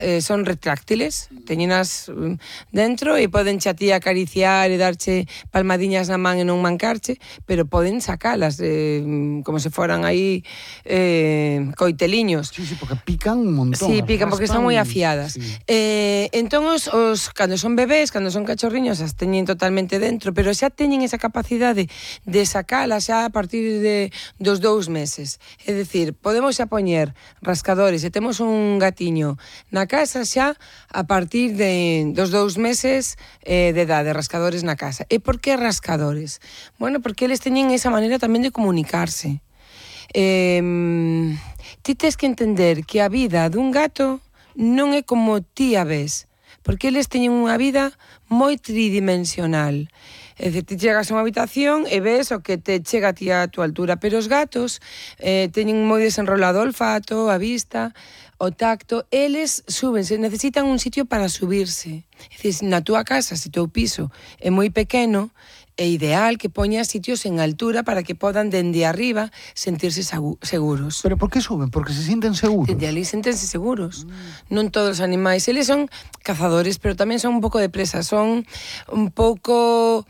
son retráctiles, teñenas dentro e poden a ti acariciar e darche palmadiñas na man e non mancarche, pero poden sacalas como se foran aí coiteliños. Sí, porque pican un montón. Sí, pican porque están moi afiadas. Sí. Entón, cando son bebés, cando son cachorriños, as teñen totalmente dentro, pero xa teñen esa capacidade de sacalas xa a partir dos 2 meses. É dicir, podemos xa poñer rascadores, e temos un gatiño na casa xa a partir dos 2 meses de edade, rascadores na casa. E por que rascadores? Bueno, porque eles teñen esa maneira tamén de comunicarse. Ti tes que entender que a vida dun gato non é como ti a ves, porque eles teñen unha vida moi tridimensional. É dicir, ti chegas a unha habitación e ves o que te chega a ti a túa altura, pero os gatos teñen moi desenrolado o olfato, a vista, o tacto, eles súbense, necesitan un sitio para subirse. É dicir, na túa casa, se o teu piso é moi pequeno, é ideal que poñas sitios en altura para que podan dende arriba sentirse seguros. Pero por que suben? Porque se sienten seguros. Dende ali sentense seguros. Non todos os animais, eles son cazadores, pero tamén son un pouco de presa, son un pouco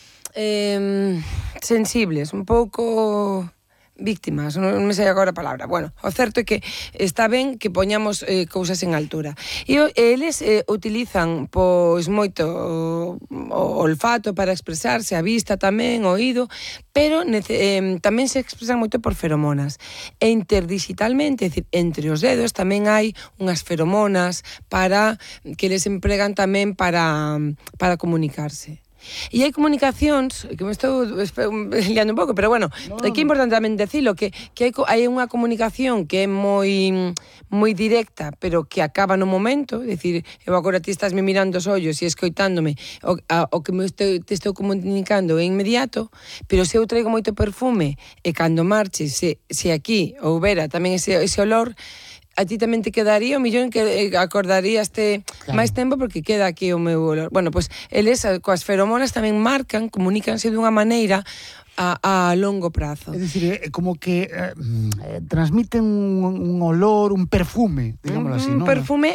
sensibles, un pouco víctimas, non me sei agora a palabra. Bueno, o certo é que está ben que poñamos cousas en altura. E eles utilizan pois moito o olfato para expresarse, a vista tamén, o oído, pero tamén se expresan moito por feromonas. E interdigitalmente, é dicir, entre os dedos tamén hai unhas feromonas que eles empregan tamén para comunicarse. E hai comunicacións, que me estou liando un pouco, pero bueno, aquí é importante tamén decilo, que hai unha comunicación que é moi directa, pero que acaba no momento, é dicir, eu agora ti estás me mirando os ollos e escoitándome, o que te estou comunicando é inmediato, pero se eu traigo moito perfume e cando marches, se aquí houbera tamén ese olor, a ti tamén te quedaría o millón que acordaríaste máis tempo porque queda aquí o meu olor. Bueno, pois eles coas feromonas tamén marcan, comunícanse dunha maneira a longo prazo. É dicir, como que transmiten un olor, un perfume, digámoslo así, non? Un perfume,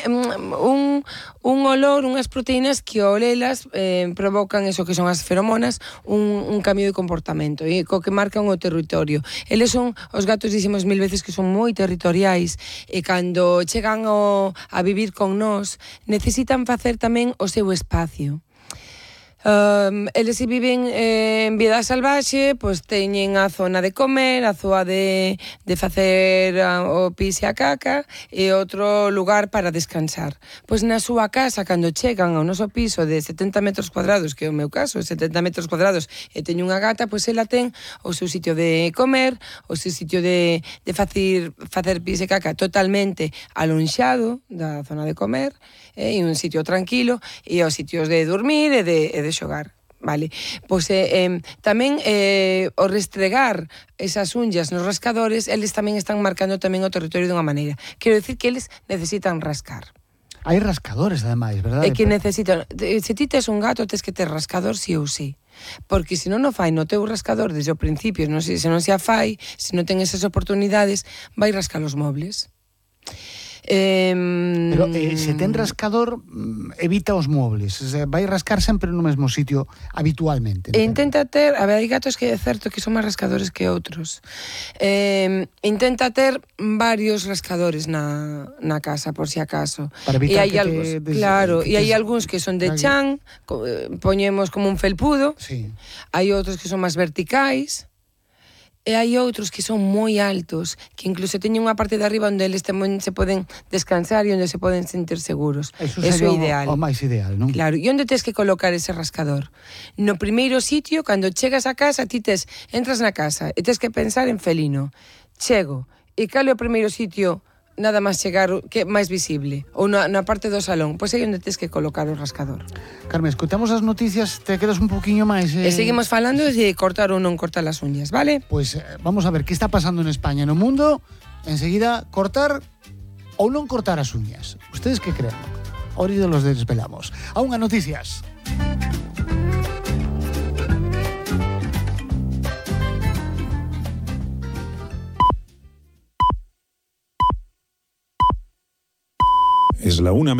un olor, unhas proteínas que ao lelas provocan eso que son as feromonas, un cambio de comportamento e co que marcan o territorio. Eles son, os gatos dixemos 1000 veces que son moi territoriais e cando chegan a vivir con nós necesitan facer tamén o seu espacio. Eles se viven en vida salvaxe, pois teñen a zona de comer, a zona de facer o pis e a caca e outro lugar para descansar. Pois na súa casa, cando chegan ao noso piso de 70 metros cuadrados, que é o meu caso, 70 metros cuadrados, e teño unha gata, pois ela ten o seu sitio de comer, o seu sitio de facer pis e caca totalmente alonxado da zona de comer, e un sitio tranquilo, e os sitios de dormir e de xogar, vale? Pois tamén o restregar esas unllas nos rascadores, eles tamén están marcando tamén o territorio dunha maneira. Quero dicir que eles necesitan rascar. Hai rascadores, ademais, verdade? É que necesitan, se ti tes un gato, tes que ter rascador sí ou sí. Porque se non o fai no teu rascador desde o principio, se non se a fai, se non ten esas oportunidades, vai rascar os mobles. Pero se ten rascador, evita os mobles, o sea, vai rascar sempre no mesmo sitio habitualmente. Intenta ter, a ver, hai gatos que é certo que son máis rascadores que outros. Intenta ter varios rascadores na casa, por si acaso. Para evitar claro, e hai algúns que son de chan, poñemos como un felpudo. Sí. Hai outros que son máis verticais. E hai outros que son moi altos, que incluso teñen unha parte de arriba onde eles tamén se poden descansar e onde se poden sentir seguros. Eso é ideal. O máis ideal, non? Claro, e onde tes que colocar ese rascador? No primeiro sitio, cando chegas a casa, ti entras na casa e tes que pensar en felino. Chego, e cal é o primeiro sitio nada máis chegar que máis visible, ou na parte do salón, pois aí onde tes que colocar o rascador. Carmen, escoitamos as noticias, te quedas un poquinho máis... E seguimos falando de cortar ou non cortar as uñas, vale? Pois vamos a ver que está pasando en España, no mundo, enseguida, cortar ou non cortar as uñas. Ustedes que creen? Ahora los desvelamos. A unha noticias. is es la 1:00.